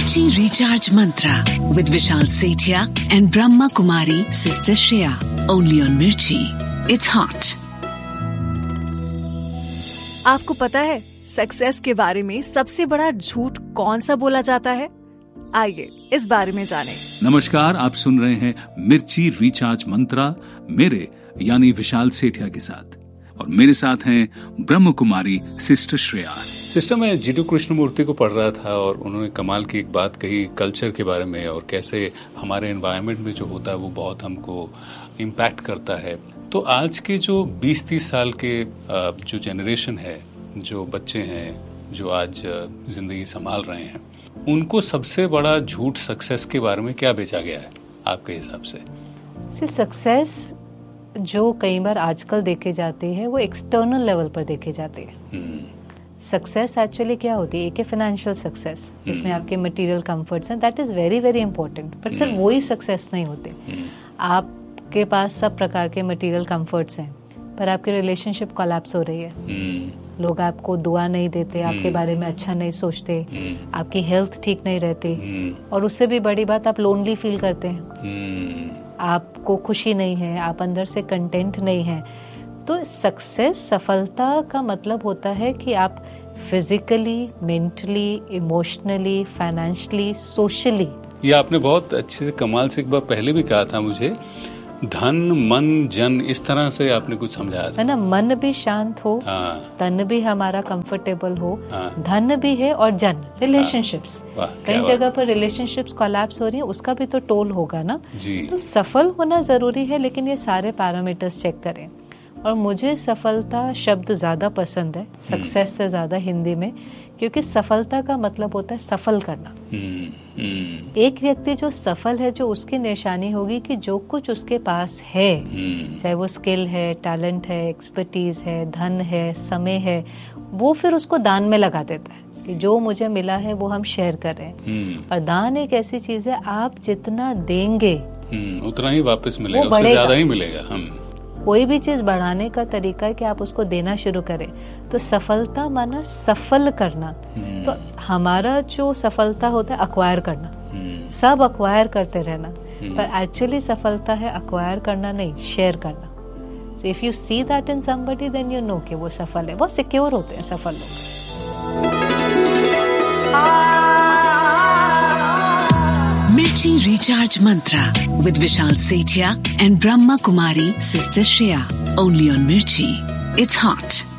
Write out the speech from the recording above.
Mirchi Recharge Mantra with Vishal Sethia and Brahma Kumari Sister Shreya. Only on Mirchi. It's hot. आपको पता है success के बारे में सबसे बड़ा झूठ कौन सा बोला जाता है? आइए इस बारे में जानें। नमस्कार, आप सुन रहे हैं मिर्ची रिचार्ज मंत्रा मेरे यानी विशाल सेठिया के साथ, और मेरे साथ हैं ब्रह्म कुमारी सिस्टर श्रेया। सिस्टर, मैं जीटू कृष्णमूर्ति को पढ़ रहा था और उन्होंने कमाल की एक बात कही कल्चर के बारे में, और कैसे हमारे एनवायरनमेंट में जो होता है वो बहुत हमको इम्पैक्ट करता है। तो आज के जो 20-30 साल के जो जनरेशन है, जो बच्चे हैं जो आज जिंदगी संभाल रहे हैं, उनको सबसे बड़ा झूठ सक्सेस के बारे में क्या बेचा गया है आपके हिसाब से? सक्सेस जो कई बार आजकल देखे जाते हैं वो एक्सटर्नल लेवल पर देखे जाते हैं। सक्सेस एक्चुअली क्या होती है? एक है फाइनेंशियल सक्सेस, जिसमें आपके मटेरियल कंफर्ट्स हैं, that is very very important, but सिर्फ वही सक्सेस नहीं होते। आपके पास सब प्रकार के मटेरियल कंफर्ट्स हैं, पर आपकी रिलेशनशिप कोलैप्स हो रही है, लोग आपको दुआ नहीं देते, आपके बारे में अच्छा नहीं सोचते, आपकी हेल्थ ठीक नहीं रहती, और उससे भी बड़ी बात आप लोनली फील करते हैं, आपको खुशी नहीं है, आप अंदर से कंटेंट नहीं है। तो सक्सेस, सफलता का मतलब होता है कि आप physically, mentally, emotionally, financially, socially. ये आपने बहुत अच्छे से कमाल से एक बार पहले भी कहा था मुझे, धन मन जन, इस तरह से आपने कुछ समझाया था, है ना? मन भी शांत हो, तन भी हमारा कंफर्टेबल हो, धन भी है, और जन रिलेशनशिप्स। कई जगह पर रिलेशनशिप्स कोलैप्स हो रही है, उसका भी तो टोल होगा ना जी। तो सफल होना जरूरी है, लेकिन ये सारे पैरामीटर्स चेक करें। और मुझे सफलता शब्द ज्यादा पसंद है सक्सेस से ज्यादा हिंदी में, क्योंकि सफलता का मतलब होता है सफल करना। एक व्यक्ति जो सफल है, जो उसकी निशानी होगी कि जो कुछ उसके पास है, चाहे वो स्किल है, टैलेंट है, एक्सपर्टीज है, धन है, समय है, वो फिर उसको दान में लगा देता है कि जो मुझे मिला है वो हम शेयर कर रहे हैं। और दान एक ऐसी चीज है, आप जितना देंगे उतना ही वापस मिलेगा, उससे ज्यादा ही मिलेगा। कोई भी चीज बढ़ाने का तरीका है कि आप उसको देना शुरू करें। तो सफलता माना सफल करना। तो हमारा जो सफलता होता है अक्वायर करना, सब अक्वायर करते रहना, पर एक्चुअली सफलता है अक्वायर करना नहीं, शेयर करना। So if you see that in somebody, then you know कि वो सफल है। बहुत सिक्योर होते हैं सफल लोग। Mirchi Recharge Mantra with Vishal Sethia and Brahma Kumari Sister Shreya. Only on Mirchi. It's hot.